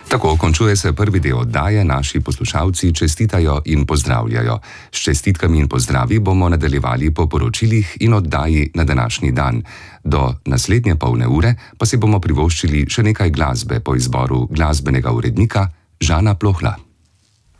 Tako končuje se prvi del oddaje, naši poslušalci čestitajo in pozdravljajo. S čestitkami in pozdravi bomo nadaljevali po poročilih in oddaji na današnji dan. Do naslednje polne ure pa si bomo privoščili še nekaj glasbe po izboru glasbenega urednika Žana Plohla.